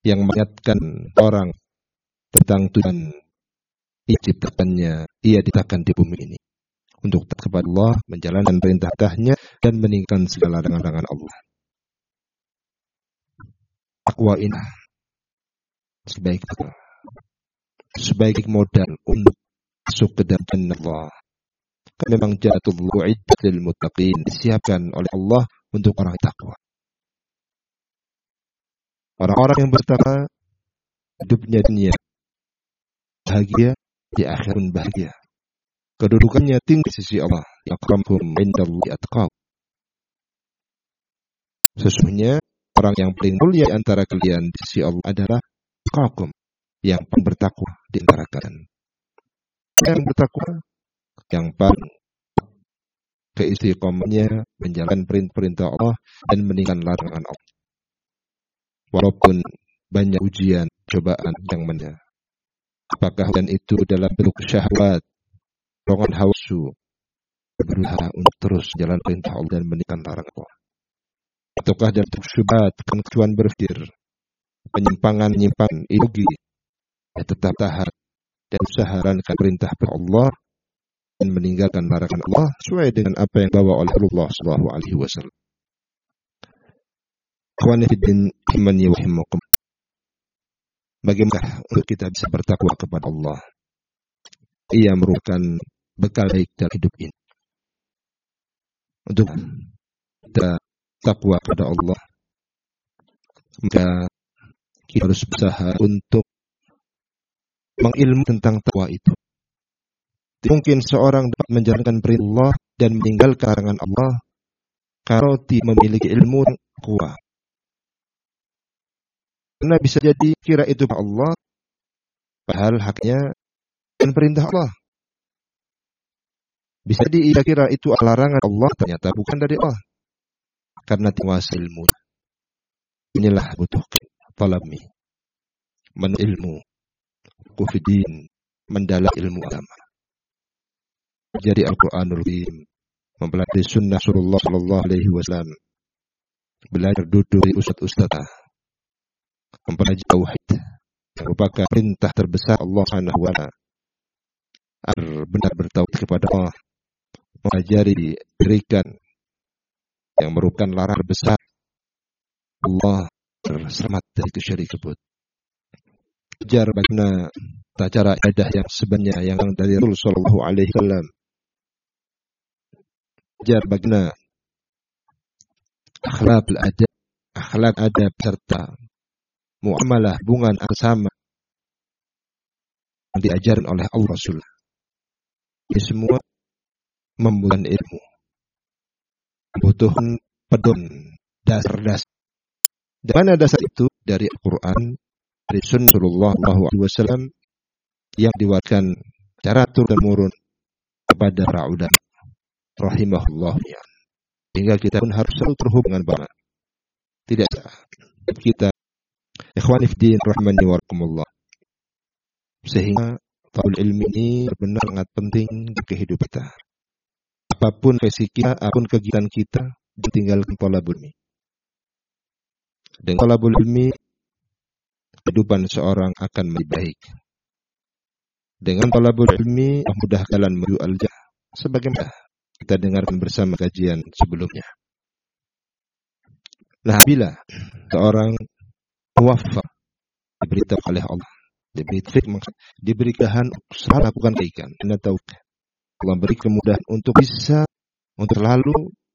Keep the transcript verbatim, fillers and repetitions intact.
yang mengingatkan orang tentang tujuan diciptakannya ia diciptakan di bumi ini untuk taat kepada Allah, menjalankan perintah-perintahnya dan meninggalkan segala larangan-larangan Allah. Takwa ini sebaik sebaik modal untuk masuk ke dalam Allah. Karena memang jannatul uiddat lil muttaqin, disiapkan oleh Allah untuk orang takwa. Orang-orang yang bertakwa hidupnya dunia bahagia, di akhirat pun bahagia. Kedudukannya tinggi di sisi Allah. Akramhum indallahi atqahum. Sesungguhnya orang yang paling mulia antara kalian di sisi Allah adalah atqakum, yang paling bertakwa di antara kalian. Yang bertakwa yang paling keistiqomahnya menjalankan perintah-perintah Allah dan meninggalkan larangan Allah. Walaupun banyak ujian, cobaan yang menanya. Apakah dan itu dalam bentuk syahwat, dorongan hawa nafsu, berusaha untuk terus jalan perintah Allah dan meninggalkan larangan Allah. Ataukah dalam bentuk syubhat, kecuan berpikir, penyimpangan-penyimpangan ideologi, ya tetap tahan dan usaha jalankan perintah Allah dan meninggalkan larangan Allah sesuai dengan apa yang dibawa oleh Rasulullah sallallahu alaihi wasallam. Akhwani fiddin imani wa himakum. Bagaimana untuk kita bisa bertakwa kepada Allah? Ia merupakan bekal baik dalam hidup ini. Untuk kita takwa kepada Allah, maka kita harus berusaha untuk mengilmu tentang takwa itu. Mungkin seorang dapat menjalankan perintah Allah dan meninggalkan larangan Allah kalau tidak memiliki ilmu takwa. Karena bisa jadi kira itu Allah, padahal haknya dan perintah Allah. Bisa jadi ia kira itu larangan Allah, ternyata bukan dari Allah. Karena menguasai ilmu. Inilah butuh talabmi, menilmu, kufidin, mendalam ilmu agama. Jadi Al-Quranul Karim, mempelajari sunnah Rasulullah sallallahu alaihi wasallam, belajar duduk di ustaz-ustazah, mempelajari tauhid yang merupakan perintah terbesar Allah Subhanahu wa taala. Agar benar bertauhid kepada Allah, mempelajari berikan yang merupakan larangan besar Allah selamat dari kesyirikan tersebut. Belajar bagaimana cara ibadah yang sebenarnya yang dari Rasul sallallahu alaihi wasallam. Belajar bagaimana akhlak adab, akhlak adab serta muamalah hubungan bersama yang diajarkan oleh Allah Rasul. Ini semua membutuhkan ilmu, membutuhkan pedon, dasar-dasar. Dari mana dasar itu? Dari Al-Quran, dari Sunnah Rasulullah sallallahu alaihi wasallam yang diwariskan secara turun-temurun kepada para ulama rahimahullah. Sehingga kita pun harus selalu terhubung dengan para. Tidak kita ikhwani fiddin rahmani wa rahimakumullah. Sehingga talabul ilmi ini benar sangat penting di kehidupan kita. Apapun visi kita, apapun kegiatan kita, ditinggalkan talabul ilmi. Dengan talabul ilmi, kehidupan seorang akan lebih baik. Dengan talabul ilmi, mudah jalan menuju al-jannah. Sebagaimana kita dengarkan bersama kajian sebelumnya. Nah, bila seorang muwaffaq diberitahu oleh Allah, diberi trik, diberi kehan salah lakukan kebaikan, Anda tahu Allah beri kemudahan untuk bisa untuk lalu